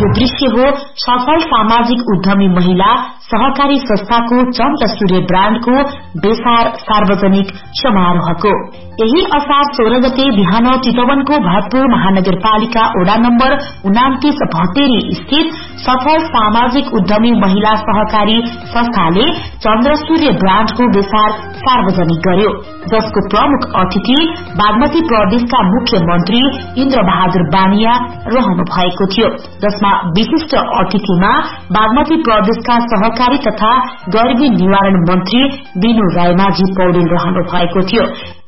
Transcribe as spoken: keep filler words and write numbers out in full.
यो दृश्य हो सफल सामाजिक उद्यमी महिला सहकारी संस्थाको चन्द्र सूर्य ब्राण्डको बेसार सार्वजनिक समारोहको। यही असार सोह्र गते बिहान चितवनको भरतपुर महानगरपालिका वडा नम्बर उनातीस भटेरी स्थित सफल सामाजिक उद्यमी महिला सहकारी संस्थाले चन्द्र सूर्य ब्राण्डको बेसार सार्वजनिक गर्यो, जसको प्रमुख अतिथि बागमती प्रदेशका मुख्यमन्त्री इन्द्र बहादुर बानिया रहनु भएको थियो, जसमा विशिष्ट अतिथिमा बागमती प्रदेशका सहकारी तथा गरीबी निवारण मन्त्री बिनु रायमाझी पौडेल रहनु भएको थियो।